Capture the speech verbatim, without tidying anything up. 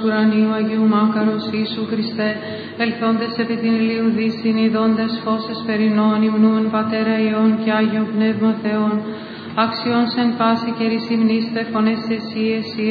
ουρανίου Αγίου Μάκαρος Ιησού Χριστέ, ελθόντες επί την ηλίου δύσιν, ειδώντες φως εσπερινών, υμνούν Πατέρα Υιών και Άγιο Πνεύμα Θεόν, αξιών εν πάση καιρής υμνήστε φωνές εσύ, εσύ